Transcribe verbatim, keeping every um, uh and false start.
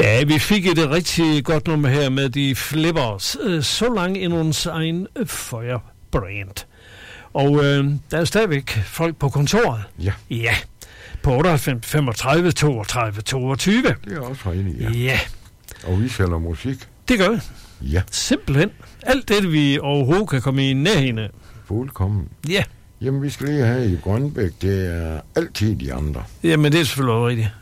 Ja, vi fik et rigtig godt nummer her med de Flippers. Så langt in uns ein Feuerbrand. Og øh, der er stadigvæk folk på kontoret. Ja. Ja. På otteoghalvfems femogtredive toogtredive toogtyve. Det er også rigtigt, ja. Ja. Og vi sælger musik. Det gør vi. Ja. Simpelthen. Alt det, vi overhovedet kan komme i nærheden af. Fuldkommen. Ja. Jamen, vi skal lige have i Grønbæk, det er altid de andre. Jamen, det er selvfølgelig rigtigt.